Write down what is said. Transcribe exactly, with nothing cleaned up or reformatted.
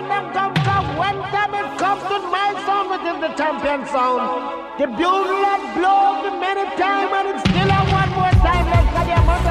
when them come come, when time it comes to my sound, it is the champion sound. The bugle that blows, the men